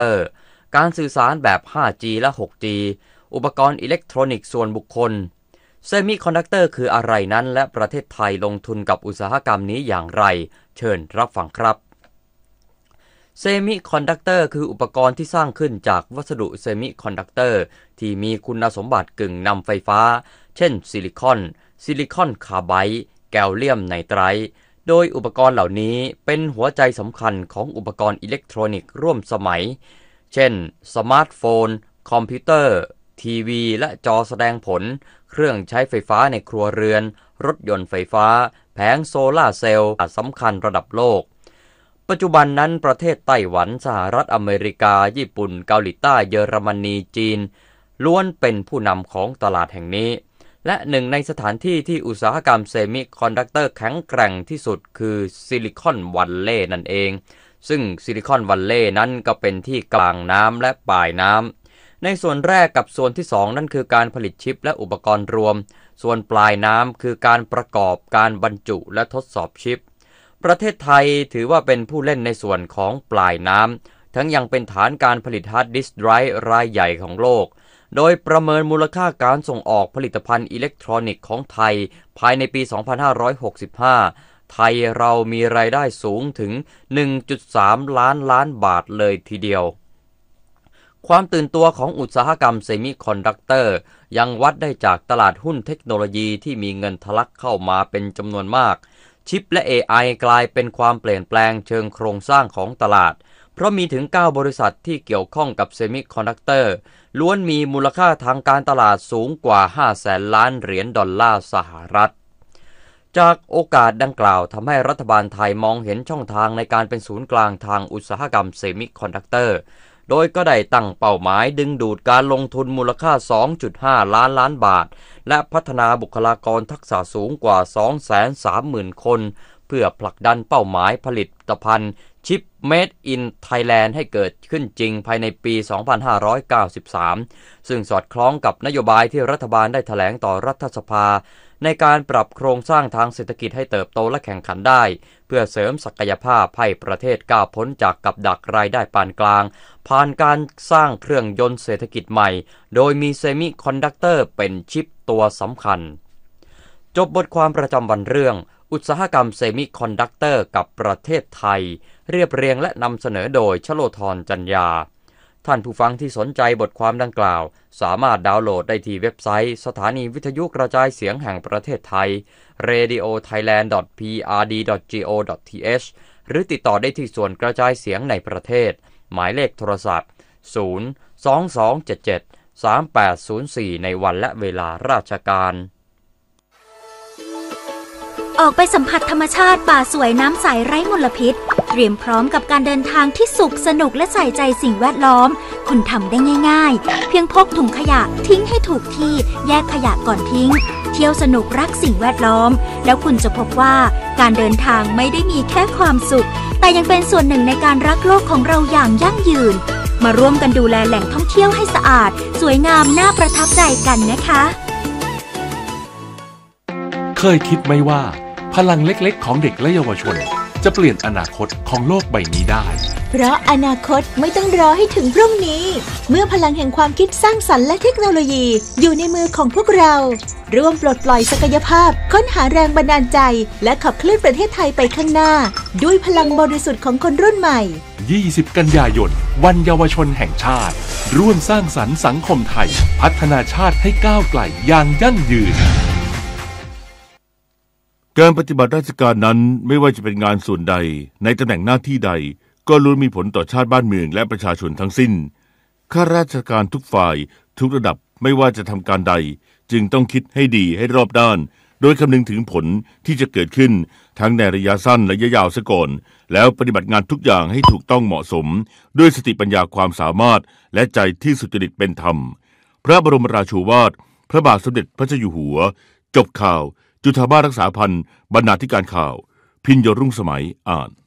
เตอร์การสื่อสารแบบ 5G และ 6G อุปกรณ์อิเล็กทรอนิกส์ส่วนบุคคลเซมิคอนดักเตอร์คืออะไรนั้นและประเทศไทยลงทุนกับอุตสาหกรรมนี้อย่างไรเชิญรับฟังครับเซมิคอนดักเตอร์คืออุปกรณ์ที่สร้างขึ้นจากวัสดุเซมิคอนดักเตอร์ที่มีคุณสมบัติกึ่งนำไฟฟ้าเช่นซิลิคอนคาร์ไบด์แกลเลียมไนไตรท์โดยอุปกรณ์เหล่านี้เป็นหัวใจสำคัญของอุปกรณ์อิเล็กทรอนิกส์ร่วมสมัยเช่นสมาร์ทโฟนคอมพิวเตอร์ทีวีและจอแสดงผลเครื่องใช้ไฟฟ้าในครัวเรือนรถยนต์ไฟฟ้าแผงโซล่าร์เซลล์สำคัญระดับโลกปัจจุบันนั้นประเทศไต้หวันสหรัฐอเมริกาญี่ปุ่นเกาหลีใต้เยอรมนีจีนล้วนเป็นผู้นำของตลาดแห่งนี้และหนึ่งในสถานที่ที่อุตสาหกรรมเซมิคอนดักเตอร์แข็งแกร่งที่สุดคือซิลิคอนวัลเลย์นั่นเองซึ่งซิลิคอนวัลเลย์นั้นก็เป็นที่กลางน้ำและปลายน้ำในส่วนแรกกับส่วนที่2นั่นคือการผลิตชิปและอุปกรณ์รวมส่วนปลายน้ำคือการประกอบการบรรจุและทดสอบชิปประเทศไทยถือว่าเป็นผู้เล่นในส่วนของปลายน้ำทั้งยังเป็นฐานการผลิตฮาร์ดดิสก์ไดรฟ์รายใหญ่ของโลกโดยประเมินมูลค่าการส่งออกผลิตภัณฑ์อิเล็กทรอนิกส์ของไทยภายในปี 2565 ไทยเรามีรายได้สูงถึง 1.3 ล้านบาทเลยทีเดียวความตื่นตัวของอุตสาหกรรมเซมิคอนดักเตอร์ยังวัดได้จากตลาดหุ้นเทคโนโลยีที่มีเงินทะลักเข้ามาเป็นจำนวนมากชิปและ AI กลายเป็นความเปลี่ยนแปลงเชิงโครงสร้างของตลาดเพราะมีถึง9บริษัทที่เกี่ยวข้องกับเซมิคอนดักเตอร์ล้วนมีมูลค่าทางการตลาดสูงกว่า 500,000 ล้านเหรียญดอลลาร์สหรัฐจากโอกาสดังกล่าวทำให้รัฐบาลไทยมองเห็นช่องทางในการเป็นศูนย์กลางทางอุตสาหกรรมเซมิคอนดักเตอร์โดยก็ได้ตั้งเป้าหมายดึงดูดการลงทุนมูลค่า 2.5 ล้านบาทและพัฒนาบุคลากรทักษะสูงกว่า 230,000 คนเพื่อผลักดันเป้าหมายผลิตภัณฑ์ชิป Made in Thailand ให้เกิดขึ้นจริงภายในปี 2593 ซึ่งสอดคล้องกับนโยบายที่รัฐบาลได้แถลงต่อรัฐสภาในการปรับโครงสร้างทางเศรษฐกิจให้เติบโตและแข่งขันได้เพื่อเสริมศักยภาพให้ประเทศก้าวพ้นจากกับดักรายได้ปานกลางผ่านการสร้างเครื่องยนต์เศรษฐกิจใหม่โดยมีเซมิคอนดักเตอร์เป็นชิปตัวสำคัญจบบทความประจำวันเรื่องอุตสาหกรรมเซมิคอนดักเตอร์กับประเทศไทยเรียบเรียงและนำเสนอโดยชโลธรจันยาท่านผู้ฟังที่สนใจบทความดังกล่าวสามารถดาวน์โหลดได้ที่เว็บไซต์สถานีวิทยุกระจายเสียงแห่งประเทศไทย radiothailand.prd.go.th หรือติดต่อได้ที่ส่วนกระจายเสียงในประเทศหมายเลขโทรศัพท์ 022773804 ในวันและเวลาราชการออกไปสัมผัสธรรมชาติป่าสวยน้ำใสไร้มลพิษเตรียมพร้อมกับการเดินทางที่สุขสนุกและใส่ใจสิ่งแวดล้อมคุณทำได้ง่ายๆเพียงพกถุงขยะทิ้งให้ถูกที่แยกขยะก่อนทิ้งเที่ยวสนุกรักสิ่งแวดล้อมแล้วคุณจะพบว่าการเดินทางไม่ได้มีแค่ความสุขแต่ยังเป็นส่วนหนึ่งในการรักโลกของเราอย่างยั่งยืนมาร่วมกันดูแลแหล่งท่องเที่ยวให้สะอาดสวยงามน่าประทับใจกันนะคะเคยคิดไหมว่าพลังเล็กๆของเด็กและเยาวชนจะเปลี่ยนอนาคตของโลกใบนี้ได้เพราะอนาคตไม่ต้องรอให้ถึงพรุ่งนี้เมื่อพลังแห่งความคิดสร้างสรรค์และเทคโนโลยีอยู่ในมือของพวกเราร่วมปลดปล่อยศักยภาพค้นหาแรงบันดาลใจและขับเคลื่อนประเทศไทยไปข้างหน้าด้วยพลังบริสุทธิ์ของคนรุ่นใหม่ 20 กันยายนวันเยาวชนแห่งชาติร่วมสร้างสรรค์สังคมไทยพัฒนาชาติให้ก้าวไกลอย่างยั่งยืนการปฏิบัติราชการนั้นไม่ว่าจะเป็นงานส่วนใดในตำแหน่งหน้าที่ใดก็ล้วนมีผลต่อชาติบ้านเมืองและประชาชนทั้งสิ้นข้าราชการทุกฝ่ายทุกระดับไม่ว่าจะทำการใดจึงต้องคิดให้ดีให้รอบด้านโดยคำนึงถึงผลที่จะเกิดขึ้นทั้งในระยะสั้นและระยะยาวซะก่อนแล้วปฏิบัติงานทุกอย่างให้ถูกต้องเหมาะสมด้วยสติปัญญาความสามารถและใจที่สุจริตเป็นธรรมพระบรมราโชวาทพระบาทสมเด็จพระเจ้าอยู่หัวจบข่าวจุฑามาสรักษาพันธ์บรรณาธิการข่าวพิญโยรุ่งสมัยอ่าน